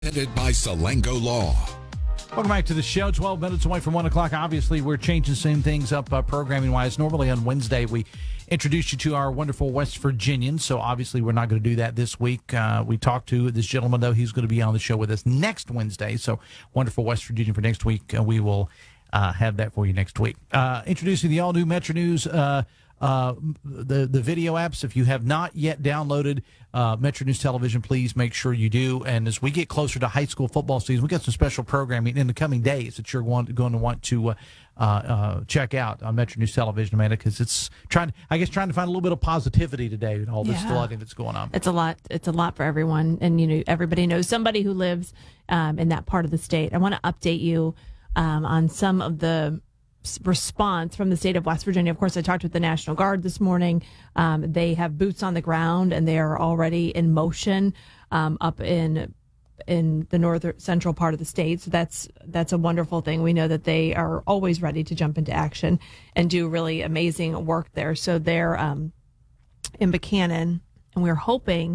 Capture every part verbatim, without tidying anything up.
Headed by Salango Law. Welcome back to the show. twelve minutes away from one o'clock. Obviously, we're changing some things up uh, programming-wise. Normally on Wednesday, we introduce you to our wonderful West Virginians, so obviously we're not going to do that this week. Uh, we talked to this gentleman, though. He's going to be on the show with us next Wednesday, so wonderful West Virginia for next week. Uh, we will uh, have that for you next week. Uh, introducing the all-new Metro News uh Uh, the the video apps. If you have not yet downloaded uh, Metro News Television, please make sure you do. And as we get closer to high school football season, we got some special programming in the coming days that you're going to, going to want to uh, uh, uh, check out on Metro News Television, Amanda, because it's trying, I guess, trying to find a little bit of positivity today with all this yeah. flooding that's going on. It's a lot. It's a lot for everyone, and you know, everybody knows somebody who lives um, in that part of the state. I want to update you um, on some of the response from the state of West Virginia. Of course, I talked with the National Guard this morning. Um, they have boots on the ground, and they are already in motion um, up in in the northern central part of the state. So that's that's a wonderful thing. We know that they are always ready to jump into action and do really amazing work there. So they're um, in Buchanan, and we're hoping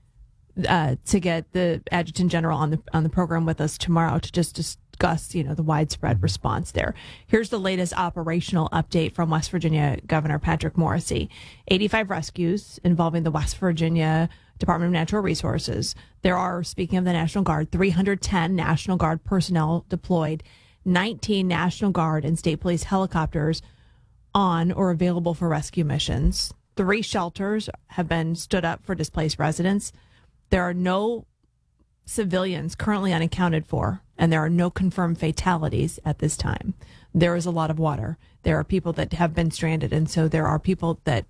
uh, to get the Adjutant General on the on the program with us tomorrow to just discuss, you know, the widespread response there. Here's the latest operational update from West Virginia Governor Patrick Morrisey. eighty-five rescues involving the West Virginia Department of Natural Resources. There are, speaking of the National Guard, three hundred ten National Guard personnel deployed, nineteen National Guard and state police helicopters on or available for rescue missions. Three shelters have been stood up for displaced residents. There are no civilians currently unaccounted for, and there are no confirmed fatalities at this time. There is a lot of water. There are people that have been stranded, and so there are people that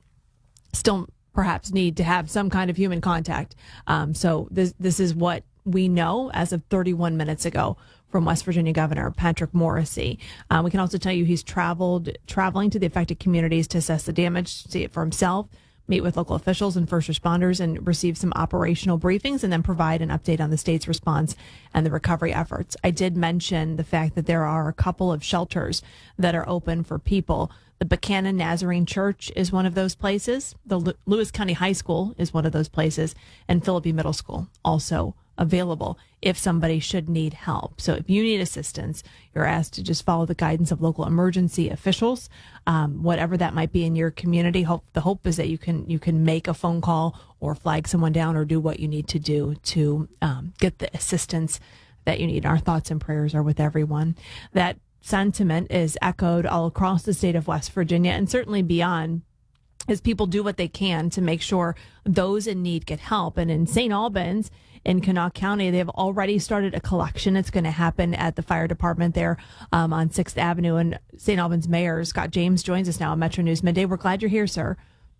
still perhaps need to have some kind of human contact. Um, so this this is what we know as of thirty-one minutes ago from West Virginia Governor Patrick Morrisey. Uh, we can also tell you he's traveled traveling to the affected communities to assess the damage, see it for himself, meet with local officials and first responders, and receive some operational briefings, and then provide an update on the state's response and the recovery efforts. I did mention the fact that there are a couple of shelters that are open for people. The Buchanan Nazarene Church is one of those places. The L- Lewis County High School is one of those places, and Philippi Middle School also available if somebody should need help. So if you need assistance, you're asked to just follow the guidance of local emergency officials, um, whatever that might be in your community. Hope the hope is that you can you can make a phone call or flag someone down or do what you need to do to um, get the assistance that you need. Our thoughts and prayers are with everyone. That sentiment is echoed all across the state of West Virginia and certainly beyond, as people do what they can to make sure those in need get help. And in Saint Albans, in Kanawha County, they've already started a collection. It's going to happen at the fire department there um, on sixth Avenue. And Saint Albans Mayor Scott James joins us now on Metro News Midday. We're glad you're here, sir.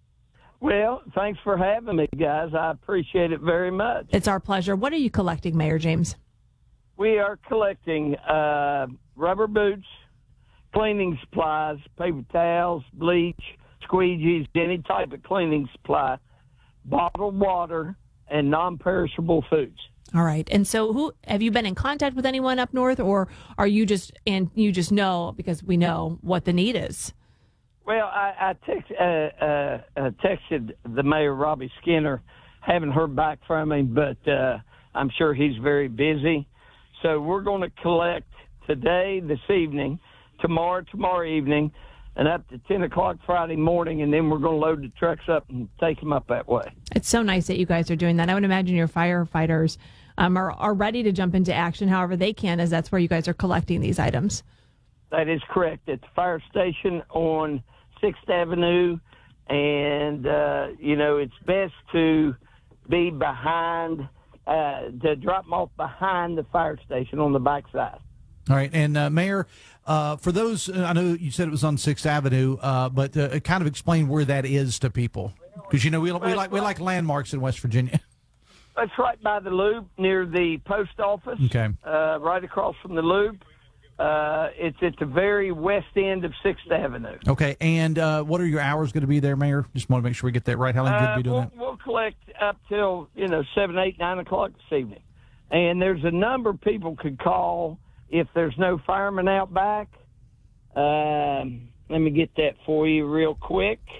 Well, thanks for having me, guys. I appreciate it very much. It's our pleasure. What are you collecting, Mayor James? We are collecting uh, rubber boots, cleaning supplies, paper towels, bleach, squeegees, any type of cleaning supply, bottled water, and non-perishable foods. All right. And so who have you been in contact with anyone up north, or are you just and you just know because we know what the need is? Well, I, I text, uh, uh, uh, texted the mayor, Robbie Skinner. Haven't heard back from him, but uh, I'm sure he's very busy. So we're going to collect today, this evening, tomorrow, tomorrow evening, and up to ten o'clock Friday morning, and then we're going to load the trucks up and take them up that way. It's so nice that you guys are doing that. I would imagine your firefighters um, are, are ready to jump into action however they can, as that's where you guys are collecting these items. That is correct. At the fire station on sixth Avenue, and, uh, you know, it's best to be behind, uh, to drop them off behind the fire station on the backside. All right. And, uh, Mayor, uh, for those, uh, I know you said it was on sixth Avenue, uh, but uh, kind of explain where that is to people. Because, you know, we, we, like, we like landmarks in West Virginia. It's right by the Loop near the post office, okay. uh, right across from the Loop. Uh, it's at the very west end of sixth Avenue. Okay. And uh, what are your hours going to be there, Mayor? Just want to make sure we get that right. How long uh, you be doing we'll, that? We'll collect up till, you know, seven, eight, nine o'clock this evening. And there's a number people could call if there's no firemen out back. Um, let me get that for you real quick.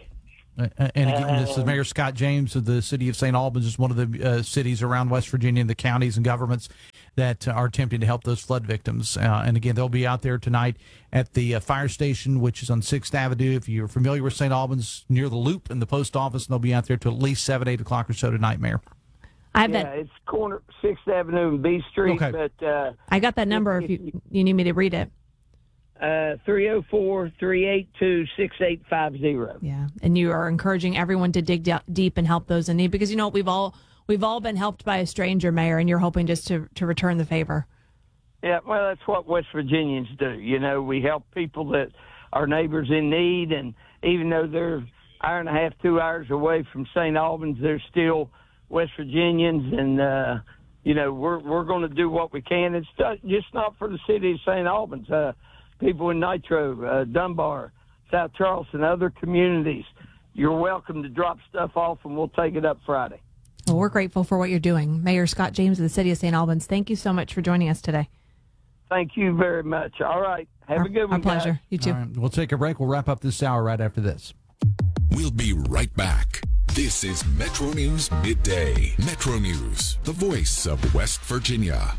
Uh, and again, this is Mayor Scott James of the city of Saint Albans, is one of the uh, cities around West Virginia, and the counties and governments that uh, are attempting to help those flood victims. Uh, and again, they'll be out there tonight at the uh, fire station, which is on sixth Avenue. If you're familiar with Saint Albans, near the Loop and the post office, and they'll be out there till at least seven, eight o'clock or so tonight, Mayor. I have yeah, that. it's corner sixth Avenue and B Street. Okay. But uh, I got that number if you, you need me to read it. Uh, three oh four, three eight two, six eight five zero. Yeah, and you are encouraging everyone to dig d- deep and help those in need, because you know we've all we've all been helped by a stranger, Mayor, and you're hoping just to, to return the favor. Yeah, well, that's what West Virginians do. You know, we help people that are neighbors in need, and even though they're hour and a half, two hours away from Saint Albans, they're still West Virginians, and uh, you know we're we're going to do what we can. It's just not for the city of Saint Albans. Uh, people in Nitro, uh, Dunbar, South Charleston, other communities, you're welcome to drop stuff off, and we'll take it up Friday. Well, we're grateful for what you're doing. Mayor Scott James of the city of Saint Albans, thank you so much for joining us today. Thank you very much. All right. Have our, a good one, Our pleasure. guys. You too. All right, we'll take a break. We'll wrap up this hour right after this. We'll be right back. This is Metro News Midday. Metro News, the voice of West Virginia.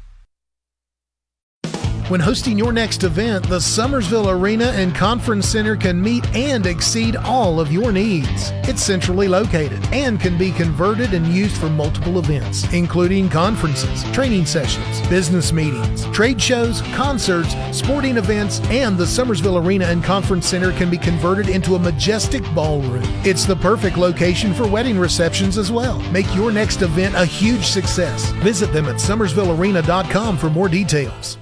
When hosting your next event, the Summersville Arena and Conference Center can meet and exceed all of your needs. It's centrally located and can be converted and used for multiple events, including conferences, training sessions, business meetings, trade shows, concerts, sporting events, and the Summersville Arena and Conference Center can be converted into a majestic ballroom. It's the perfect location for wedding receptions as well. Make your next event a huge success. Visit them at summersville arena dot com for more details.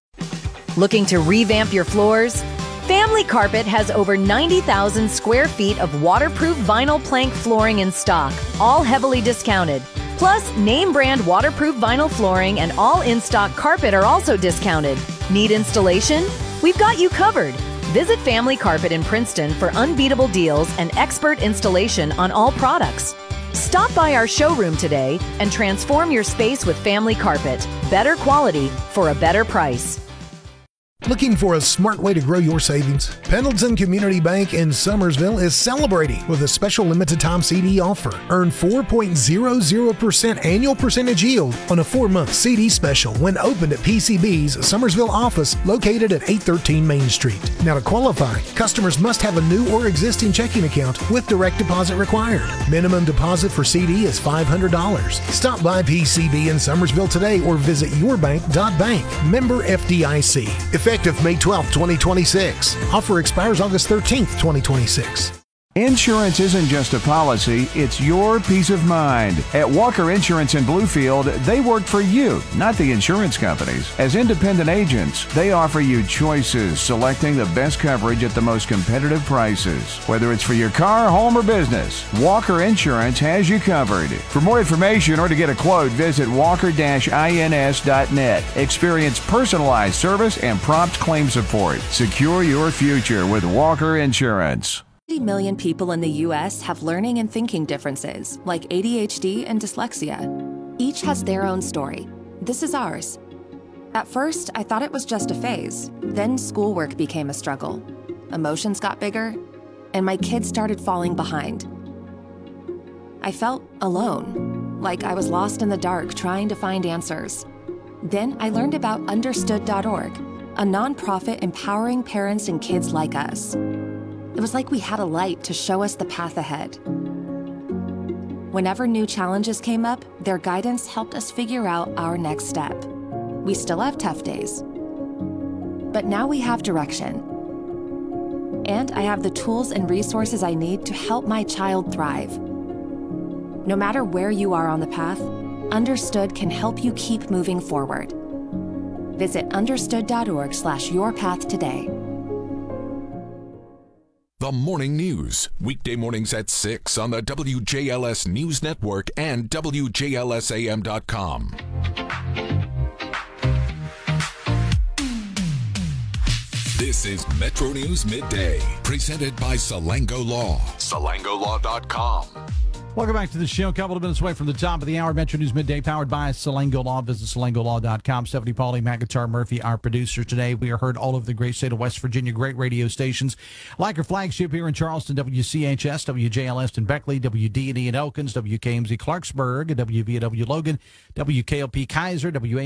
Looking to revamp your floors? Family Carpet has over ninety thousand square feet of waterproof vinyl plank flooring in stock, all heavily discounted. Plus, name brand waterproof vinyl flooring and all in-stock carpet are also discounted. Need installation? We've got you covered. Visit Family Carpet in Princeton for unbeatable deals and expert installation on all products. Stop by our showroom today and transform your space with Family Carpet. Better quality for a better price. Looking for a smart way to grow your savings? Pendleton Community Bank in Summersville is celebrating with a special limited time C D offer. Earn four point zero zero percent annual percentage yield on a four-month C D special when opened at P C B's Summersville office located at eight thirteen Main Street. Now, to qualify, customers must have a new or existing checking account with direct deposit required. Minimum deposit for C D is five hundred dollars. Stop by P C B in Summersville today or visit your bank dot bank. Member F D I C. Effective May twelfth, twenty twenty-six. Offer expires August thirteenth, twenty twenty-six. Insurance isn't just a policy, it's your peace of mind. At Walker Insurance in Bluefield, they work for you, not the insurance companies. As independent agents, they offer you choices, selecting the best coverage at the most competitive prices. Whether it's for your car, home, or business, Walker Insurance has you covered. For more information or to get a quote, visit walker dash ins dot net. Experience personalized service and prompt claim support. Secure your future with Walker Insurance. fifty million people in the U S have learning and thinking differences, like A D H D and dyslexia. Each has their own story. This is ours. At first, I thought it was just a phase. Then schoolwork became a struggle. Emotions got bigger, and my kids started falling behind. I felt alone, like I was lost in the dark trying to find answers. Then I learned about understood dot org, a nonprofit empowering parents and kids like us. It was like we had a light to show us the path ahead. Whenever new challenges came up, their guidance helped us figure out our next step. We still have tough days, but now we have direction. And I have the tools and resources I need to help my child thrive. No matter where you are on the path, Understood can help you keep moving forward. Visit understood dot org slash your path today. The Morning News, weekday mornings at six on the W J L S News Network and W J L S A M dot com. This is Metro News Midday, presented by Salango Law. Salango Law dot com. Welcome back to the show. A couple of minutes away from the top of the hour. Metro News Midday, powered by Salango Law. Visit salango law dot com. Stephanie Pauly, McIntyre Murphy, our producer today. We are heard all over the great state of West Virginia. Great radio stations like our flagship here in Charleston, W C H S, W J L S in Beckley, W D and E in Elkins, W K M Z Clarksburg, W V A W Logan, W K L P Kaiser, W A